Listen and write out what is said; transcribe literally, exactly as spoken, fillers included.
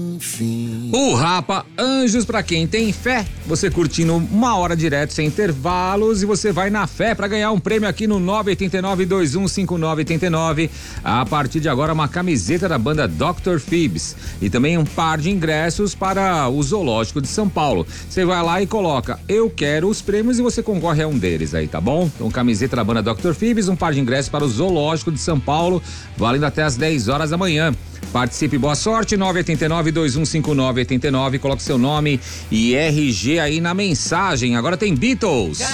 O Rapa Anjos pra quem tem fé. Você curtindo uma hora direto sem intervalos e você vai na fé pra ganhar um prêmio aqui no nove oito nove, dois um cinco nove oito nove. A partir de agora uma camiseta da banda doutor Phoebs e também um par de ingressos para o Zoológico de São Paulo. Você vai lá e coloca eu quero os prêmios e você concorre a um deles aí, tá bom? Então camiseta da banda doutor Phoebs, um par de ingressos para o Zoológico de São Paulo, valendo até às dez horas da manhã. Participe, boa sorte, nove oito nove, dois um cinco nove oito nove, coloque seu nome e R G aí na mensagem. Agora tem Beatles.